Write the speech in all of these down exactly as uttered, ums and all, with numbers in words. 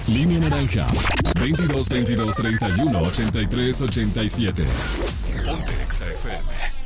Línea naranja. veintidós, veintidós, treinta y uno, ochenta y tres, ochenta y siete. Ponte Exa F M.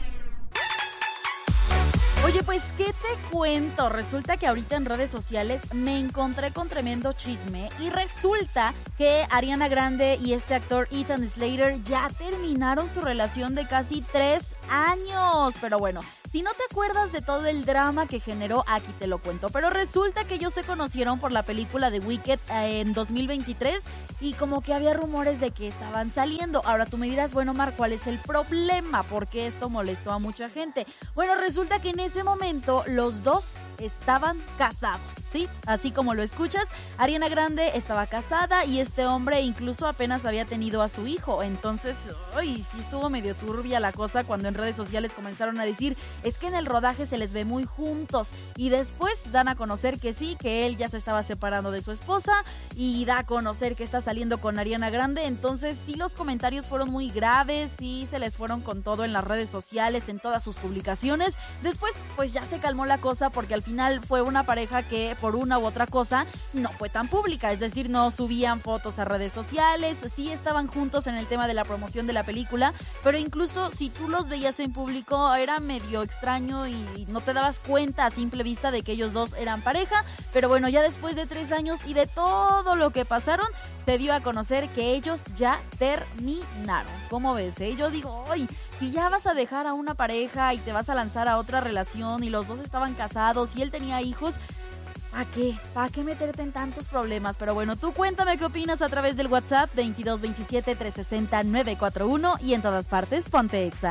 Oye, pues, ¿qué te cuento? Resulta que ahorita en redes sociales me encontré con tremendo chisme y resulta que Ariana Grande y este actor Ethan Slater ya terminaron su relación de casi tres años. Pero bueno, si no te acuerdas de todo el drama que generó, aquí te lo cuento. Pero resulta que ellos se conocieron por la película de Wicked en dos mil veintitrés y como que había rumores de que estaban saliendo. Ahora tú me dirás, bueno, Mar, ¿cuál es el problema? ¿Por qué esto molestó a mucha gente? Bueno, resulta que en ese momento los dos estaban casados, ¿sí? Así como lo escuchas, Ariana Grande estaba casada y este hombre incluso apenas había tenido a su hijo. Entonces, ay, sí estuvo medio turbia la cosa cuando en redes sociales comenzaron a decir, es que en el rodaje se les ve muy juntos, y después dan a conocer que sí, que él ya se estaba separando de su esposa y da a conocer que está saliendo con Ariana Grande. Entonces sí, los comentarios fueron muy graves, sí se les fueron con todo en las redes sociales, en todas sus publicaciones. Después pues ya se calmó la cosa porque al final fue una pareja que por una u otra cosa no fue tan pública, es decir, no subían fotos a redes sociales, sí estaban juntos en el tema de la promoción de la película, pero incluso si tú los veías en público era medio extraño y no te dabas cuenta a simple vista de que ellos dos eran pareja. Pero bueno, ya después de tres años y de todo lo que pasaron, se dio a conocer que ellos ya terminaron. ¿Cómo ves? Eh? Yo digo, ¡ay! Si ya vas a dejar a una pareja y te vas a lanzar a otra relación y los dos estaban casados y él tenía hijos, ¿para qué? ¿Para qué meterte en tantos problemas? Pero bueno, tú cuéntame qué opinas a través del WhatsApp veintidós, veintisiete, trescientos sesenta, novecientos cuarenta y uno y en todas partes, ponte Exa.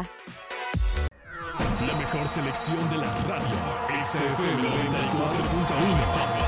La mejor selección de la radio. Exa F M noventa y cuatro punto uno.